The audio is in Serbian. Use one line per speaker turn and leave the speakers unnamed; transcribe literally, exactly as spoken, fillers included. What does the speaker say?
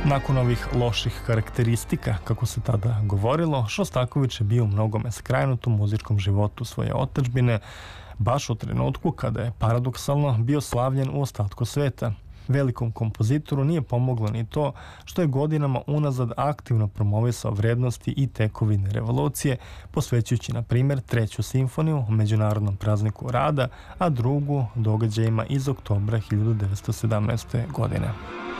Nakon ovih loših karakteristika, kako se tada govorilo, Šostaković je bio u mnogome skrajnut u muzičkom životu svoje otadžbine, baš u trenutku kada je paradoksalno bio slavljen u ostatku sveta. Velikom kompozitoru nije pomoglo ni to što je godinama unazad aktivno promovisao vrednosti i tekovine revolucije, posvećujući, na primjer, treću simfoniju Međunarodnom prazniku rada, a drugu događajima iz oktobra hiljadu devetsto sedamnaeste. godine.